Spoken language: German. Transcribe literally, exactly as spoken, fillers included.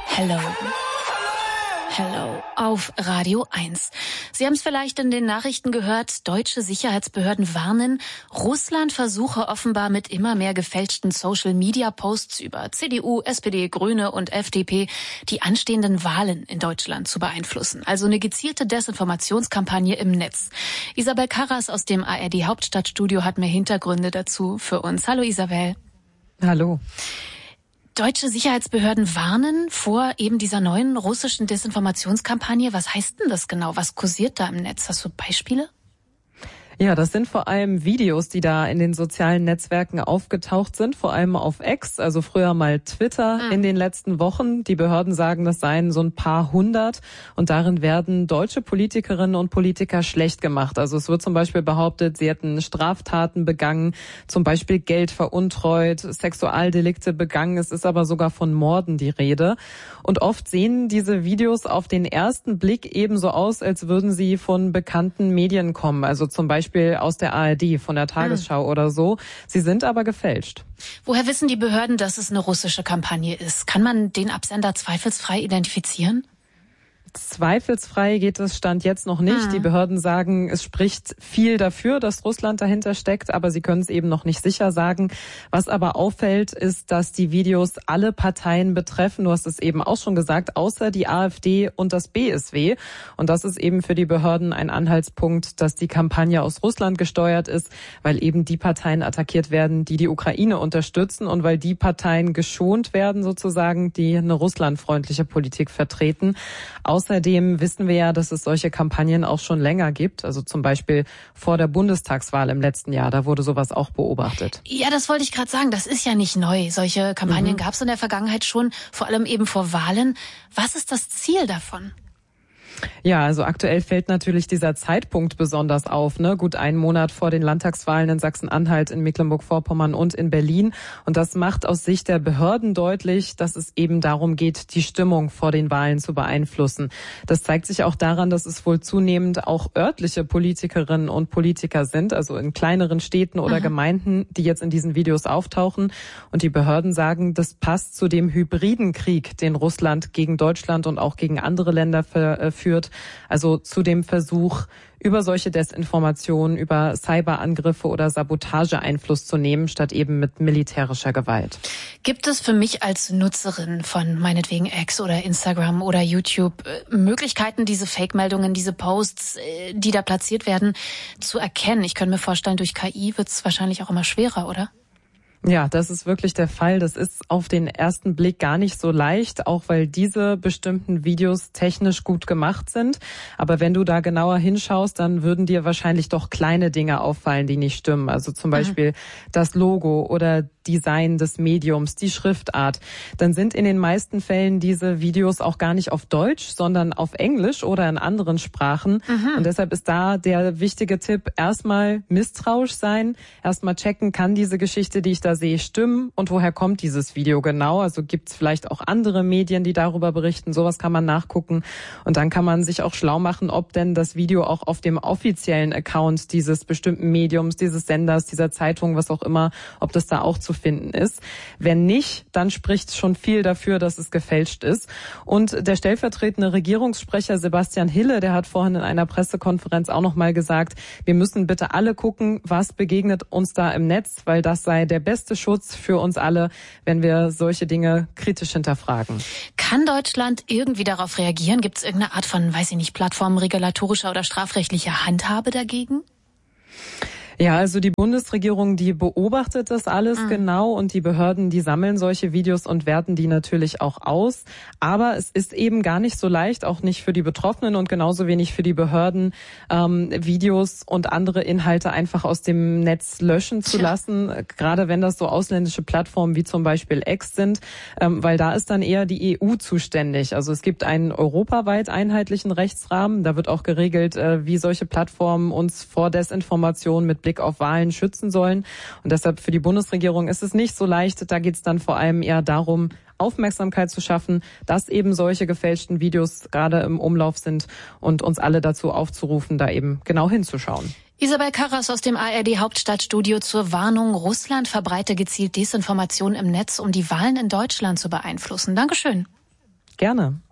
Hello. Hello auf Radio eins. Sie haben es vielleicht in den Nachrichten gehört, deutsche Sicherheitsbehörden warnen, Russland versuche offenbar mit immer mehr gefälschten Social-Media-Posts über C D U, S P D, Grüne und F D P die anstehenden Wahlen in Deutschland zu beeinflussen. Also eine gezielte Desinformationskampagne im Netz. Isabel Karras aus dem A R D Hauptstadtstudio hat mehr Hintergründe dazu für uns. Hallo Isabel. Hallo. Deutsche Sicherheitsbehörden warnen vor eben dieser neuen russischen Desinformationskampagne. Was heißt denn das genau? Was kursiert da im Netz? Hast du Beispiele? Ja, das sind vor allem Videos, die da in den sozialen Netzwerken aufgetaucht sind, vor allem auf X, also früher mal Twitter, mhm. in den letzten Wochen. Die Behörden sagen, das seien so ein paar hundert und darin werden deutsche Politikerinnen und Politiker schlecht gemacht. Also es wird zum Beispiel behauptet, sie hätten Straftaten begangen, zum Beispiel Geld veruntreut, Sexualdelikte begangen. Es ist aber sogar von Morden die Rede. Und oft sehen diese Videos auf den ersten Blick ebenso aus, als würden sie von bekannten Medien kommen, also zum Beispiel aus der A R D, von der Tagesschau ah. oder so. Sie sind aber gefälscht. Woher wissen die Behörden, dass es eine russische Kampagne ist? Kann man den Absender zweifelsfrei identifizieren? Zweifelsfrei geht es Stand jetzt noch nicht. Mhm. Die Behörden sagen, es spricht viel dafür, dass Russland dahinter steckt, aber sie können es eben noch nicht sicher sagen. Was aber auffällt, ist, dass die Videos alle Parteien betreffen. Du hast es eben auch schon gesagt, außer die AfD und das B S W. Und das ist eben für die Behörden ein Anhaltspunkt, dass die Kampagne aus Russland gesteuert ist, weil eben die Parteien attackiert werden, die die Ukraine unterstützen und weil die Parteien geschont werden sozusagen, die eine russlandfreundliche Politik vertreten. Außerdem wissen wir ja, dass es solche Kampagnen auch schon länger gibt. Also zum Beispiel vor der Bundestagswahl im letzten Jahr. Da wurde sowas auch beobachtet. Ja, das wollte ich gerade sagen. Das ist ja nicht neu. Solche Kampagnen mhm. gab es in der Vergangenheit schon, vor allem eben vor Wahlen. Was ist das Ziel davon? Ja, also aktuell fällt natürlich dieser Zeitpunkt besonders auf, ne? Gut einen Monat vor den Landtagswahlen in Sachsen-Anhalt, in Mecklenburg-Vorpommern und in Berlin. Und das macht aus Sicht der Behörden deutlich, dass es eben darum geht, die Stimmung vor den Wahlen zu beeinflussen. Das zeigt sich auch daran, dass es wohl zunehmend auch örtliche Politikerinnen und Politiker sind, also in kleineren Städten oder mhm. Gemeinden, die jetzt in diesen Videos auftauchen. Und die Behörden sagen, das passt zu dem hybriden Krieg, den Russland gegen Deutschland und auch gegen andere Länder führt. Also zu dem Versuch, über solche Desinformationen, über Cyberangriffe oder Sabotage Einfluss zu nehmen, statt eben mit militärischer Gewalt. Gibt es für mich als Nutzerin von meinetwegen X oder Instagram oder YouTube Möglichkeiten, diese Fake-Meldungen, diese Posts, die da platziert werden, zu erkennen? Ich könnte mir vorstellen, durch K I wird es wahrscheinlich auch immer schwerer, oder? Ja, das ist wirklich der Fall. Das ist auf den ersten Blick gar nicht so leicht, auch weil diese bestimmten Videos technisch gut gemacht sind. Aber wenn du da genauer hinschaust, dann würden dir wahrscheinlich doch kleine Dinge auffallen, die nicht stimmen. Also zum Beispiel mhm. das Logo oder Design des Mediums, die Schriftart. Dann sind in den meisten Fällen diese Videos auch gar nicht auf Deutsch, sondern auf Englisch oder in anderen Sprachen. Mhm. Und deshalb ist da der wichtige Tipp, erstmal misstrauisch sein, erstmal checken, kann diese Geschichte, die ich da sehe, stimmen und woher kommt dieses Video genau? Also gibt es vielleicht auch andere Medien, die darüber berichten? Sowas kann man nachgucken und dann kann man sich auch schlau machen, ob denn das Video auch auf dem offiziellen Account dieses bestimmten Mediums, dieses Senders, dieser Zeitung, was auch immer, ob das da auch zu finden ist. Wenn nicht, dann spricht schon viel dafür, dass es gefälscht ist. Und der stellvertretende Regierungssprecher Sebastian Hille, der hat vorhin in einer Pressekonferenz auch nochmal gesagt, wir müssen bitte alle gucken, was begegnet uns da im Netz, weil das sei der beste Schutz für uns alle, wenn wir solche Dinge kritisch hinterfragen. Kann Deutschland irgendwie darauf reagieren? Gibt es irgendeine Art von, weiß ich nicht, Plattform regulatorischer oder strafrechtlicher Handhabe dagegen? Ja, also die Bundesregierung, die beobachtet das alles mhm. genau und die Behörden, die sammeln solche Videos und werten die natürlich auch aus. Aber es ist eben gar nicht so leicht, auch nicht für die Betroffenen und genauso wenig für die Behörden, ähm, Videos und andere Inhalte einfach aus dem Netz löschen zu lassen, ja. gerade wenn das so ausländische Plattformen wie zum Beispiel X sind, ähm, weil da ist dann eher die E U zuständig. Also es gibt einen europaweit einheitlichen Rechtsrahmen, da wird auch geregelt, äh, wie solche Plattformen uns vor Desinformation mit Blick auf Wahlen schützen sollen. Und deshalb für die Bundesregierung ist es nicht so leicht. Da geht es dann vor allem eher darum, Aufmerksamkeit zu schaffen, dass eben solche gefälschten Videos gerade im Umlauf sind und uns alle dazu aufzurufen, da eben genau hinzuschauen. Isabel Karras aus dem A R D Hauptstadtstudio zur Warnung, Russland verbreite gezielt Desinformation im Netz, um die Wahlen in Deutschland zu beeinflussen. Dankeschön. Gerne.